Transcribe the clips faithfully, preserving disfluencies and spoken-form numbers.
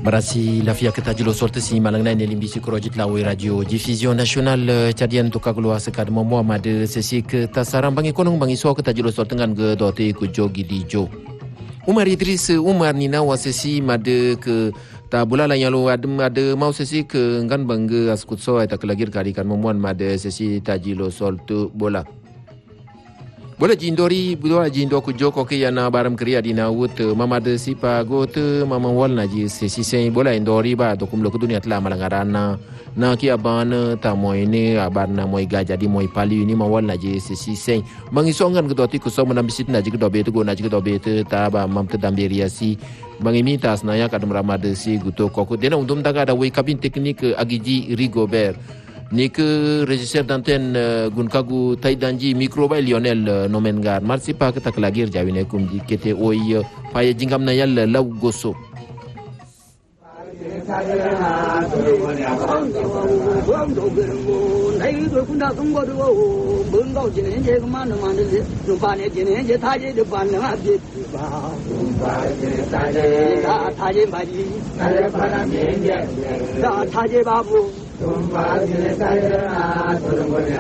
Marasi lafia ketajilo sorte si malang nai nelimbi sikrojit lawi radio diffusion nasional cadian to kagluwa sekad momo made sesi ke tasaram bangi konong bangi so ketajilo sorte ngan ge dote ku jogi di jo Umar Idris Umar nina wasesi made ke ta bula la yalo adem ade mau sesi ke ngan bangge askut so eta kelagir karikan momuan made sesi tajilo sorte bola Bola jindori bola jindo ku joko ke yana baram kriya dina wut mama de sipa got mama wal naji sesi sen bola indori ba dokum lo dunia tla malangarana na ki abana ta moine abana moy gaja di moy pali ni mawal naji sesi sen mangisongan kedoti ku so menambisit naji kedobe tu go naji kedobe tu ta ba mam te damberiasi bangimi tas naya kadam ramade si guto koku dena undum daga da we kabin teknik agiji Rigobert ni ke regisseur d'antenne uh, gunkagu taidanji microba Lionel uh, Nomengar marsi pa kita kelagir jawine kum di kete oi uh, paya jingam na yal law goso Tumpa jine sayana turungonya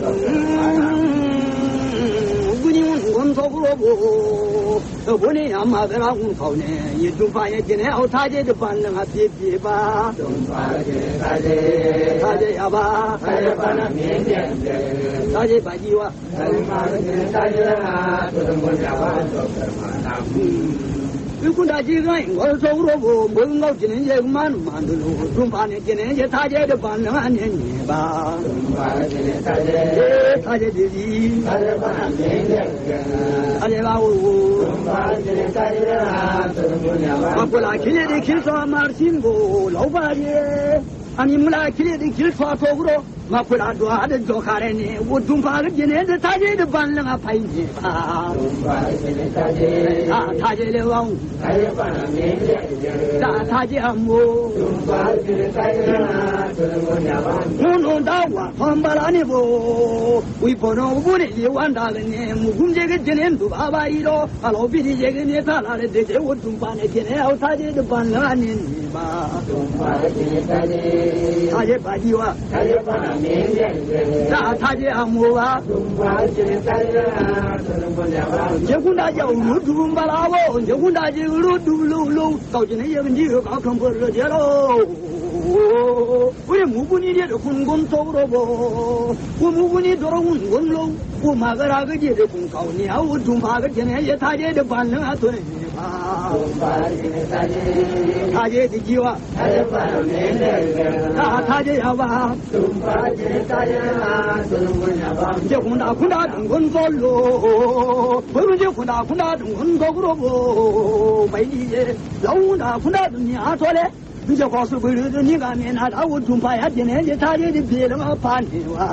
Gunyun gomsoglobo Tobone amagara unkaune Yitumpa jine autaje depan ngati biba Tumpa jine taje taje aba taje pana miende taje bajiwa tumpa jine sayana turungonya wa Kunda jigai ngol sogro mengau jenenge man mandulu tumpane jenenge taje depan ane ni ba tumpane jenenge taje taje di taje pan jenenge taje ba u tumpane jenenge taje na turungonya ba apula kile de kilso marsingo laubaye ani mula kile de kilso sogro Mapula doa de jokare ni utumpa jenenge taje depan nga paine ba tumpane jenenge taje taje le wang taje pana mende ta taje amo tumpa jine taje na turungonya ba nuno dawa pambala ni bo wi bono bune ye wanda ne mugumje ge jene ndu baba iro alo bidi je ge ne tala de je utumpa ne jene au taje de pana ni ba tumpa jine taje taje bajiwa taje pana mende ta taje amo ba tumpa jine taje na turungonya ba je kunda ja ulu dumbala bo je kunda je ulu dulu kau jene ye ndi ka kan por je lo we muguni de kun gon toro bo we muguni doro un gon lo we magara ge je kun kau ni au dum ba ge jene ye ta je de ban na to ni ba dum ba ge ta je ta je di jiwa ta je ba ne ne ta ta je ya ba dum ba je ta je na dum gon ya ba je kun da kun da dum gon so lo we je kun da kun da dum gon go ro bo bai ni je lau da kun da dum ni a to le你这告诉别人，你干面那他我中派呀，今天就他这的别人嘛盘的哇，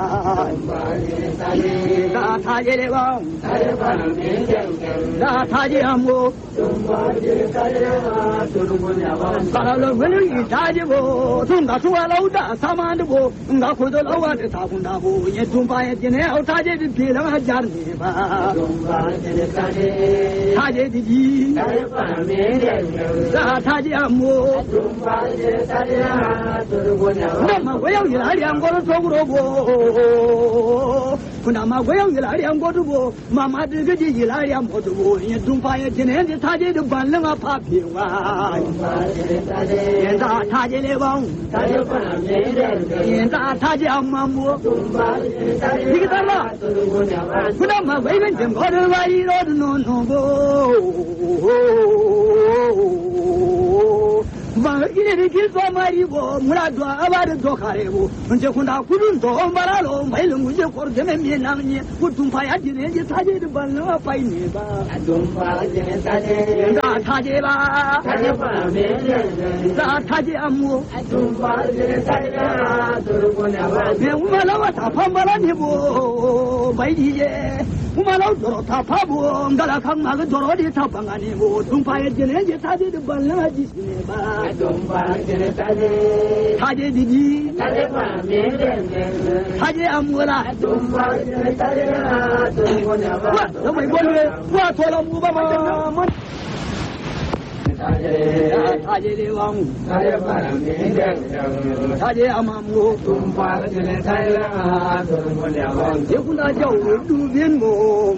那他这的哇，那他这样么？把那为了一家的不，从那说老大三万的不，那回头老万的他混大不，也中派呀，今天要他这的别人嘛家的吧，他这的鸡，那他这样么？那么我要一来两个人做不着不，那么我要一来两个人不，妈妈这个一来两个人不，也中发现今天的他这个本领啊怕平啊，现在他这来往，现在他这样嘛么，你个什么？那么为人家我的外一老的弄弄不。Bang ini di kiri mari bo mula dua abad dua kali bo menje kunda kudun do baralo mai lungu je kor jeme minang ni kudum paya jine je saje de ban apa ini ba kudum paya jine saje da saje ba saje pa me da saje amu kudum paya jine saje da turungonya ba me umala wa ta pambala ni bo bai di je umala doro ta pa bo ngala khang ma ga doro di ta pangani bo kudum paya jine je saje de ban la ji ne ba taje digi taje amura wa wa tola mu ba ma taje le wang taje para mi de taje amamu tum pa jene taje la to mo le wa ye kunda jau du bien mo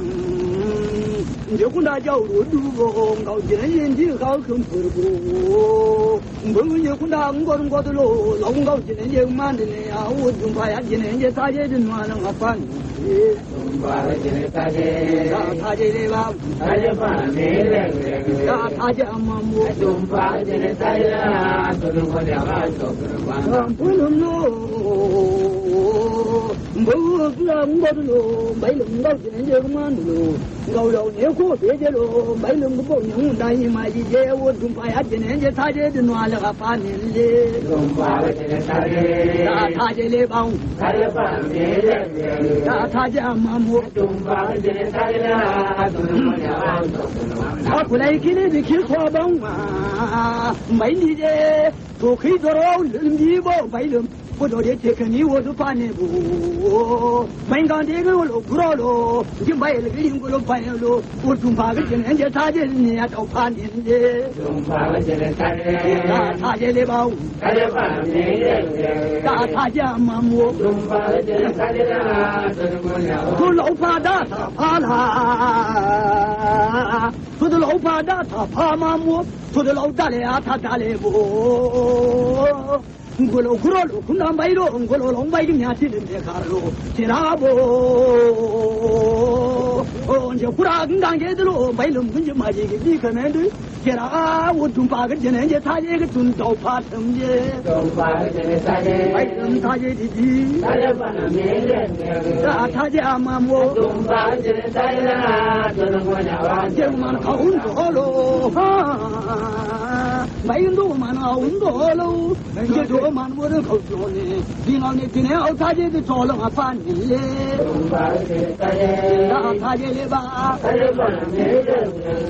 ye kunda jau du bo ngao jin yin ji gao kun pu bu bu ye kunda ngor ngor de lo lo ngao jin ye man de ne a wo tum pa ya jin ye taje de no na nga pan tum pa jene taje taje le wang taje para mi de taje amamu tum pa jene taje la to mo le wa to wa pulum no bu la ngor lo bai lo ngao jin ye man lo ngao lo ne ko be je lo bai lo bo nyung dai ma ji je wo tum pa ya jin ye taje de no la ga pa ni le tum pa jene taje taje le bang taje para mi de taje amamu tum pa jene taje la to mo le wa to a ku lai ki ne de ki kho bang ma mai ni je to khi do ro lim ji bo bai lo不着的这个你我都把你不，本港这个路不绕路，就买了个零个路搬路，我总把个今年这他这你也都怕你的， tum pa jene taje 他他这里吧， taje para mi de 他他这嘛么， tum pa jene taje la to mo le wa 都老怕的他怕啦，都是老怕的他怕嘛么，都是老大的啊他大的不。ngolo kurolo kuna mairo ngolo lomba ini nyati de karlo tirabo onje kura ngang je dlo mailo munje maji gi kanende kira udum pa ga jene je thaje ga tun dau pa thamje tum pa jene taje ai tun thaje di di taje para mi de ta thaje amamo tum pa jene taje la to mo le wa je man kaun dolo ha mai ndo man aun dolo je do man mo de khau jo ni di ngau ni tin au thaje de cholo ha pa ni le tum pa jene taje ta thaje le ba taje para mi de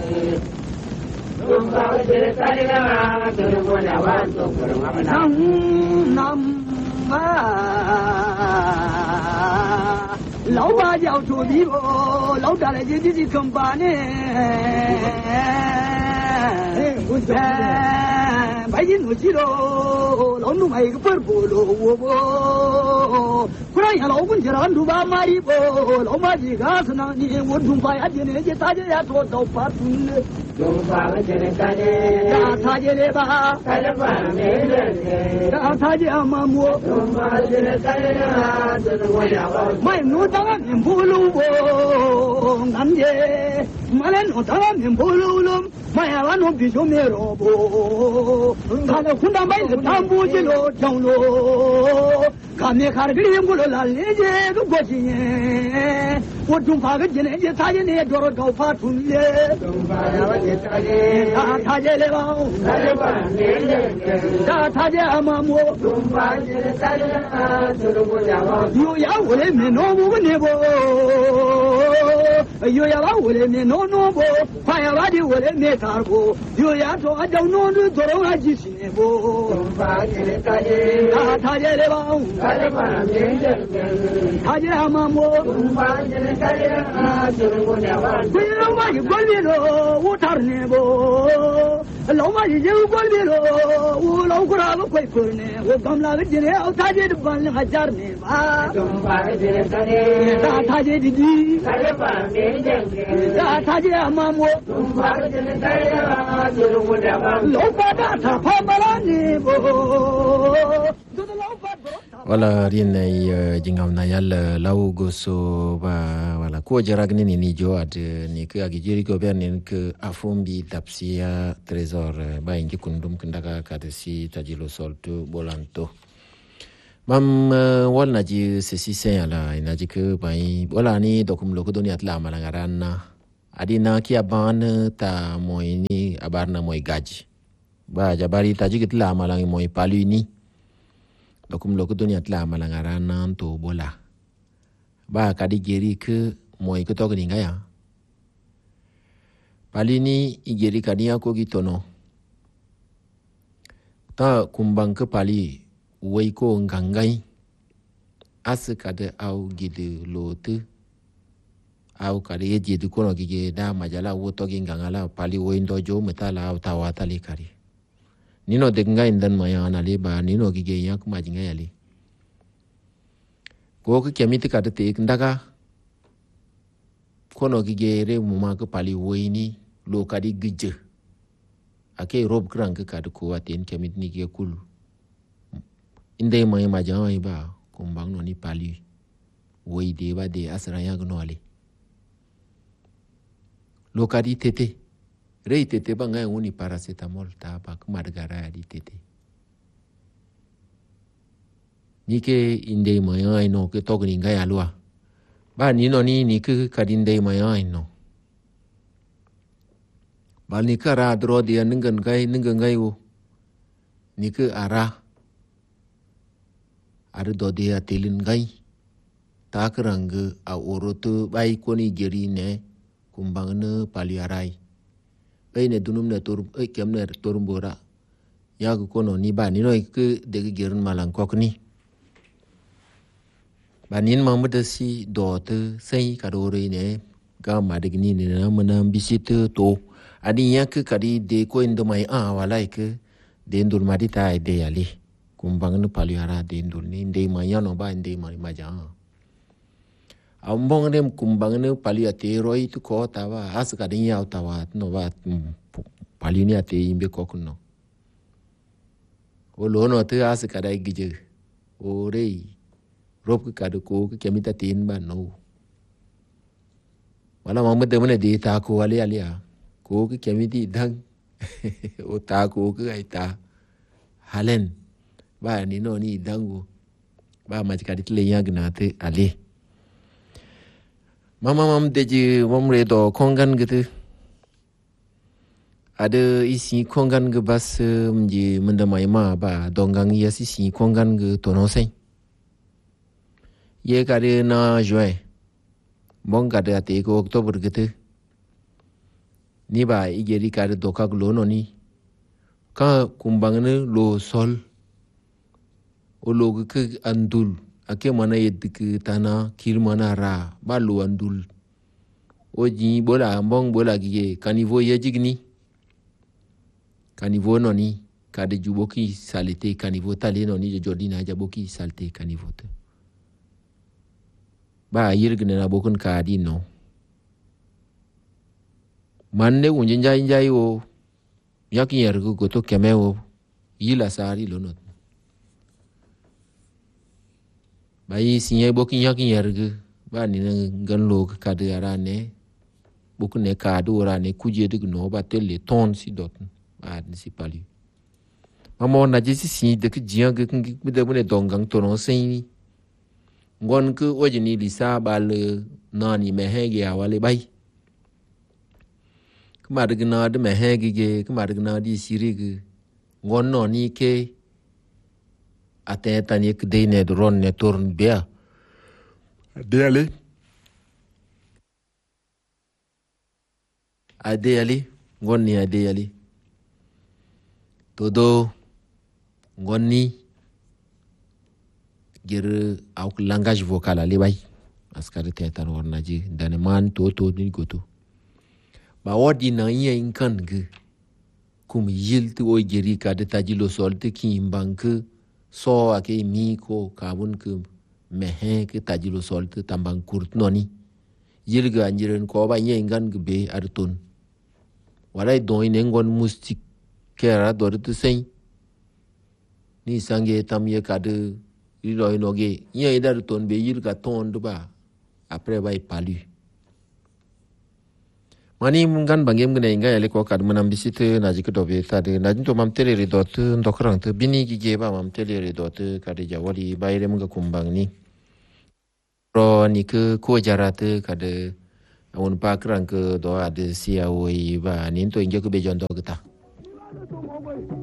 tum pa jene taje la to mo le wa to wa na nam nam ma lão ba giàu chủ đi bộ lão đại là gì gì không bán nè bảy chín một chín lô lão nung hay cái bớt bộ lô bộ cái này lão cũng chỉ là ăn đủ ba mai bộ lão ba gì cả sao nào đi muốn thùng phải ăn gì này chỉ ta chỉ là thua đầu phát tum pa jene taje ta ta chỉ là ba taje para mi de ta ta chỉ là mà mua tum pa jene taje la to mo le wa mai nu tang min bulu bo ngam ye malen nu tang min bulu lum mai wa nu bi jo me ro bo ka le khun da mai le tam bu ji lo chang lo ka me khar gi yim lo la le je du go ji ye wo tu pha ge ji ne je sa ji ne do ro do pha tu ye tum pa jene taje ta ta je le ba taje para mi de ta ta je ama mo tum pa jene taje la to mo le wa yo ya wo le me no bu ne bo yo ya ba wo le me no no bo fa ya ba di wo le me tar bo yo ya to a jaw no du to ro a ji si ne bo tum pa jene taje ta ta je le ba taje para mi de ta je ama mo tum pa jene taje la to mo le wa ku yo ma ji gol bi lo wo tar ne bo lo ma ji je gol bi lo wo lo ku ra ba kwai kur ne wo gam la ge ne au ta je de ban ha jar ne ba tum pa jene taje ta ta je di di taje para mi de ta ta je ama mo tum pa jene taje la to mo le wa lo pa da ta pha ma la ni bo do do lo pa do wala rien nay jingam na yal law goso ba wala ko jaragni ni ni jo ad ni ka gi jeri ko ben ni ke afumbi tapsia trésor ba ingi kundum kindaga kadesi tajilo soltu bolanto mam wal na ji sesi sen ala ina ji ke bai wala ni dokum lo ko doni atla malangarana adina ki aban ta moini abarna moy gaji ba jabari taji kitla malangi moy paluni dokum lo ko doni atla malangarana to bola ba kadi geri ke moy ko to ni ngaya paluni igeri kania ko gitono ta kumbang ke pali wei ko ngangai asukade au gide lote au kare yeje du kono gige da majala woto gi ngangala pali wei ndojo metala au tawata likari nino de ngai ndan ma ya na le ba nino gi ge ya kuma jinga ya le ko ke kemiti ka te ndaga kono gi ge re mu ma ko pali woini lo ka di gije ake rob kran ka da ko aten kemit ni ge kul inde ma ma jang ba kumbang no ni pali woi de ba de asra ya no ale lo ka di tete rei tete ba ngai uni paracetamol ta ba kuma da gara di tete ni ke inde ma ya no ke to ni ngai alwa ba ni no ni ni ke ka din de ma ya no ba ni ka ra dro dia ngan gai ngan gai wo ni ke ara ada do dia telin gai ta kerang a oroto bai ko ni geri ne kumbang ne paliarai bai ne dunum ne tor e kem ne tor mbora ya ko no ni ba ni no ke de gerin malang ko ni ba nin ma mu da si do te sai ka do re ne ga ma de ni ne na mana bisite to adi ya ke kadi de ko indo mai a wala ke de ndur ma di ta de ali kumbang ne paliara de ndur ni de ma ya no ba de ma ma ja ambong dem kumbang ne palia te roi tu ko ta wa as ka din ya ta wa no ba pali ni ate imbe ko kuno o lo no te as ka dai gije o rei rob ka de ko ke kemita tin ba no wala ma de mene de ta ko ali ali a ko ke kemiti dang o ta ko ke ai ta halen ba ni no ni dango ba ma ka dit le ya gna te ali mama mam deji mam re do kongan gitu ada isi kongan ge bas mji menda mai ma ba dongang ya si si kongan ge tono sei ye ka de na juin bon ka de ate ko october gitu ni ba igeri ka de doka glo no ni ka kumbang ne lo sol o lo ke andul ake mana yedike tana kir mana ra ba lo andul oji bola mbong bola giye kanivo yejigni kanivo no ni kade juboki salite kanivo tale no ni jodina jaboki salte kanivo te ba yirgne na bokun kadi no manne unje njai njai o yaki yergo goto kemeo yila sari lonot bai sinye bokin yaki yergo ba ni ngan lo kade arane bokun ne kadu orane kuje de no ba tele ton si dot ba ni si pali mamo na jisi si de ki jiang ge ki de bune dongang tono sei ngon ku ojini lisa ba le nani mehege awale bai kuma de na de mehege ge kuma de na di sirige ngon no ni ke ate tani ke de ne dron ne torn bia de ale ade ali ngon ni ade ali todo ngon ni ger au langage vocal ali bai askari tetan warna ji dane man to to ni goto ba wodi na yin inkan ge kum yilti o geri ka de tajilo solte ki bank so ake mi ko kabun ke mehe ke tajilo solte tambang kurt noni yilga anjiren ko ba yin ngan ge be arton walai don ine ngon mustik kera dortu sei ni sange tamye kade ilo inoge yin idar ton be yilga ton ba après ba palu mani mungan bangem gane inga ele ko kad manam bisite na jike dobe tade na jinto mam tele redot ndokrang te bini gi ba mam tele redot kade jawali bayre munga kumbang ni ro ni ke ko jarate kade awon pakrang ke do ade sia oi ba nin to inge ke be jondo geta